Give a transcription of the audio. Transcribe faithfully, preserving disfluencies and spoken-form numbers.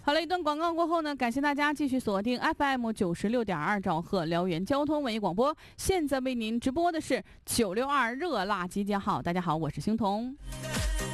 好了，一段广告过后呢，感谢大家继续锁定 F M 九十六点二兆赫辽源交通文艺广播。现在为您直播的是九六二热辣集结号。大家好，我是星彤。